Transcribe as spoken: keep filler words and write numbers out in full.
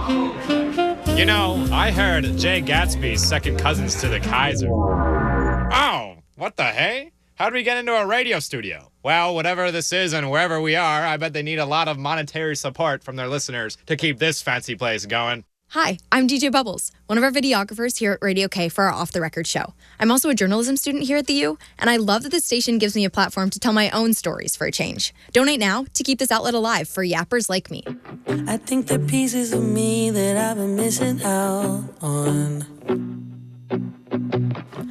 You know, I heard Jay Gatsby's second cousins to the Kaiser. Oh, what the hey? How did we get into a radio studio? Well, whatever this is and wherever we are, I bet they need a lot of monetary support from their listeners to keep this fancy place going. Hi, I'm D J Bubbles, one of our videographers here at Radio K for our Off the Record show. I'm also a journalism student here at the U, and I love that this station gives me a platform to tell my own stories for a change. Donate now to keep this outlet alive for yappers like me. I think the pieces of me that I've been missing out on.